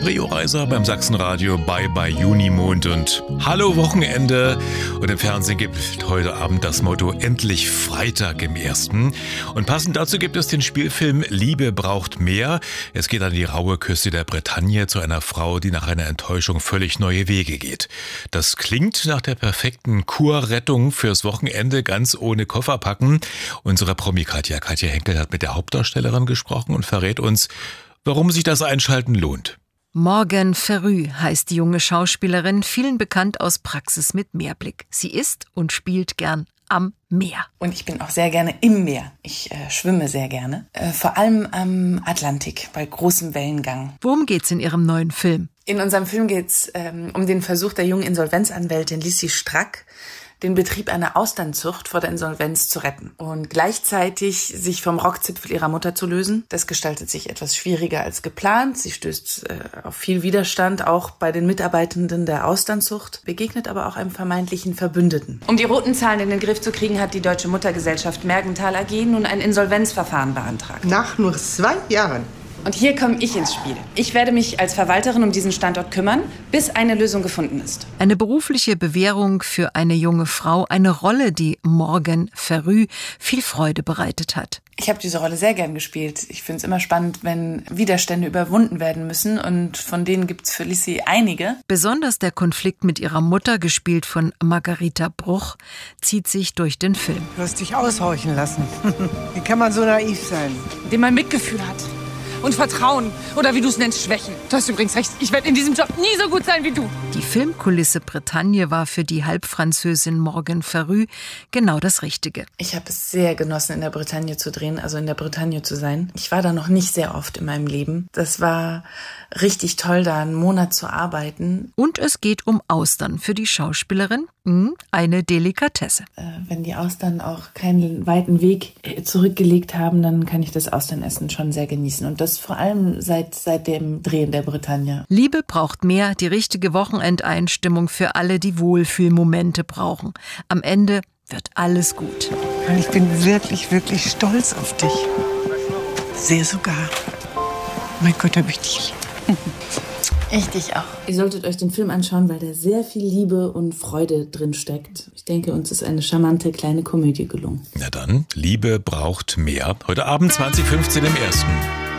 Rio Reiser beim Sachsenradio bei Junimond und Hallo Wochenende. Und im Fernsehen gibt heute Abend das Motto Endlich Freitag im Ersten. Und passend dazu gibt es den Spielfilm Liebe braucht mehr. Es geht an die raue Küste der Bretagne zu einer Frau, die nach einer Enttäuschung völlig neue Wege geht. Das klingt nach der perfekten Kurrettung fürs Wochenende, ganz ohne Kofferpacken. Unsere Promi-Katja Henkel hat mit der Hauptdarstellerin gesprochen und verrät uns, warum sich das Einschalten lohnt. Morgan Ferrü heißt die junge Schauspielerin, vielen bekannt aus Praxis mit Meerblick. Sie ist und spielt gern am Meer. Und ich bin auch sehr gerne im Meer. Ich schwimme sehr gerne. Vor allem am Atlantik, bei großem Wellengang. Worum geht's in Ihrem neuen Film? In unserem Film geht's um den Versuch der jungen Insolvenzanwältin Lissi Strack, den Betrieb einer Austernzucht vor der Insolvenz zu retten und gleichzeitig sich vom Rockzipfel ihrer Mutter zu lösen. Das gestaltet sich etwas schwieriger als geplant. Sie stößt auf viel Widerstand, auch bei den Mitarbeitenden der Austernzucht, begegnet aber auch einem vermeintlichen Verbündeten. Um die roten Zahlen in den Griff zu kriegen, hat die Deutsche Muttergesellschaft Mergenthal AG nun ein Insolvenzverfahren beantragt. Nach nur 2 Jahren. Und hier komme ich ins Spiel. Ich werde mich als Verwalterin um diesen Standort kümmern, bis eine Lösung gefunden ist. Eine berufliche Bewährung für eine junge Frau, eine Rolle, die Morgan Ferrü viel Freude bereitet hat. Ich habe diese Rolle sehr gern gespielt. Ich finde es immer spannend, wenn Widerstände überwunden werden müssen. Und von denen gibt es für Lissi einige. Besonders der Konflikt mit ihrer Mutter, gespielt von Margarita Bruch, zieht sich durch den Film. Du hast dich aushorchen lassen. Wie kann man so naiv sein? Dem man Mitgefühl hat. Und Vertrauen. Oder wie du es nennst, Schwächen. Du hast übrigens recht. Ich werde in diesem Job nie so gut sein wie du. Die Filmkulisse Bretagne war für die Halbfranzösin Morgan Ferrü genau das Richtige. Ich habe es sehr genossen, in der Bretagne zu drehen, also in der Bretagne zu sein. Ich war da noch nicht sehr oft in meinem Leben. Das war richtig toll, da einen Monat zu arbeiten. Und es geht um Austern für die Schauspielerin. Eine Delikatesse. Wenn die Austern auch keinen weiten Weg zurückgelegt haben, dann kann ich das Austernessen schon sehr genießen. Und das vor allem seit dem Drehen der Bretagne. Liebe braucht mehr, die richtige Wochenendeinstimmung für alle, die Wohlfühlmomente brauchen. Am Ende wird alles gut. Und ich bin wirklich, wirklich stolz auf dich. Sehr sogar. Mein Gott, hab ich dich lieb. Ich dich auch. Ihr solltet euch den Film anschauen, weil da sehr viel Liebe und Freude drin steckt. Ich denke, uns ist eine charmante kleine Komödie gelungen. Na dann, Liebe braucht mehr. Heute Abend 20:15 im Ersten.